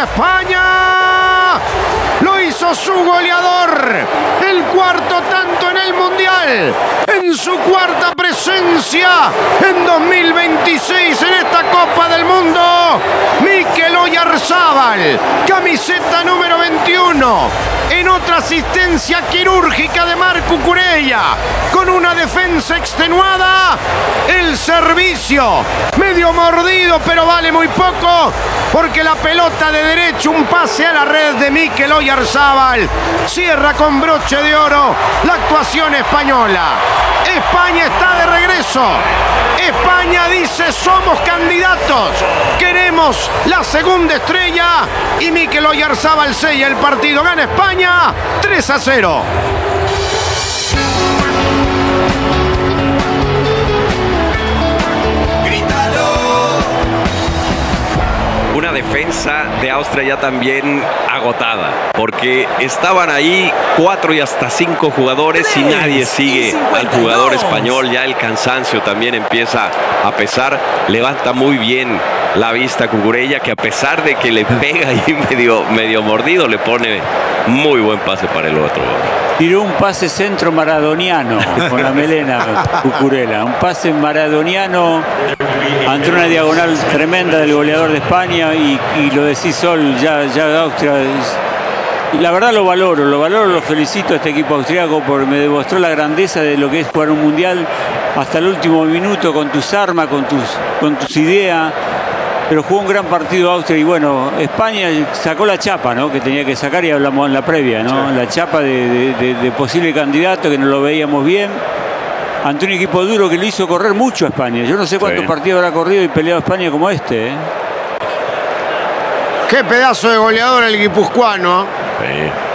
España. Lo hizo su goleador, el cuarto tanto en el Mundial, en su cuarta presencia en 2026 en esta Copa del Mundo. Mikel Oyarzabal, camiseta número 21, en otra asistencia quirúrgica de Marco Cucurella, con una defensa extenuada, el servicio medio mordido, pero vale muy poco, porque la pelota de derecho, un pase a la red de Mikel Oyarzabal, cierra con broche de oro la actuación española. España está de regreso. España dice: somos candidatos, queremos la segunda estrella, y Mikel Oyarzabal sella el partido. Gana España 3-0. Una defensa de Austria ya también agotada, porque estaban ahí 4 y hasta 5 jugadores y nadie sigue al jugador español. Ya el cansancio también empieza a pesar. Levanta muy bien la vista Cucurella, que a pesar de que le pega ahí medio mordido, le pone muy buen pase para el otro. Tiró un pase centro maradoniano con la melena Cucurella. Un pase maradoniano ante una diagonal tremenda del goleador de España, y lo decís, Sol, ya Austria. La verdad lo valoro, lo felicito a este equipo austriaco, porque me demostró la grandeza de lo que es jugar un mundial hasta el último minuto, con tus armas, con tus ideas. Pero jugó un gran partido Austria, y bueno, España sacó la chapa, ¿no?, que tenía que sacar, y hablamos en la previa, ¿no? Sí. La chapa de posible candidato, que no lo veíamos bien, ante un equipo duro que lo hizo correr mucho a España. Yo no sé cuántos partidos habrá corrido y peleado España como este, ¿eh? Qué pedazo de goleador el guipuzcoano. Sí.